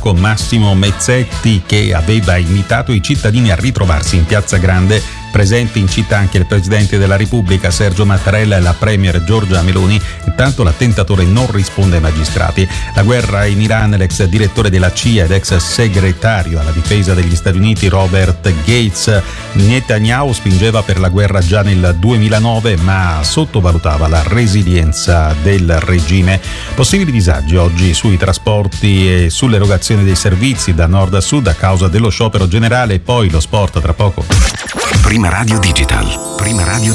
sindaco Massimo Mezzetti, che aveva invitato i cittadini a ritrovarsi in Piazza Grande. Presenti in città anche il Presidente della Repubblica Sergio Mattarella e la Premier Giorgia Meloni. Intanto l'attentatore non risponde ai magistrati. La guerra in Iran, l'ex direttore della CIA ed ex segretario alla difesa degli Stati Uniti Robert Gates. Netanyahu spingeva per la guerra già nel 2009, ma sottovalutava la resilienza del regime. Possibili disagi oggi sui trasporti e sull'erogazione dei servizi da nord a sud a causa dello sciopero generale, e poi lo sport tra poco. Prima Radio Digital. Prima Radio